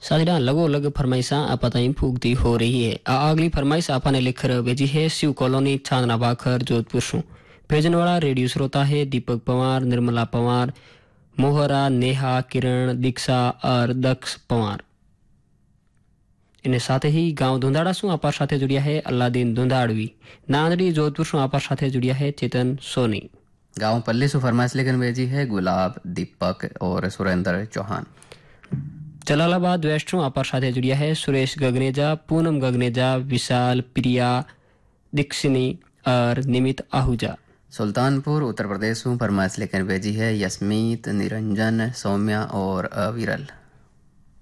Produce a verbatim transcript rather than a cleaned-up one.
साथियों लगो लग फरमाइशा आपा ताई फूकती हो रही है। आ अगली फरमाइश आपा ने लिख भेजी है शिव कॉलोनी छांदना बाखर जोधपुर से। भेजने वाला रेडियो श्रोता है दीपक पवार, निर्मला पवार, मोहरा, नेहा, किरण, दीक्षा और दक्ष पवार। इन्हें साथ ही गांव धुंधाड़ा सु आपा साथे जुड़िया है अल्लादीन धुंधाड़वी। नांदड़ी जोधपुर सु आपा साथे जुड़िया है चेतन सोनी। गांव पल्ली सु फरमाइश लेकर भेजी है गुलाब, दीपक और सुरेंद्र चौहान। जलालाबाद वेस्ट सु आपा साथे जुड़िया है सुरेश गगनेजा, पूनम गगनेजा, विशाल, प्रिया, दीक्षिनी और निमित आहूजा। सुल्तानपुर उत्तर प्रदेश में फरमाइश लेकर भेजी है यस्मीत, निरंजन, सौम्या और विरल।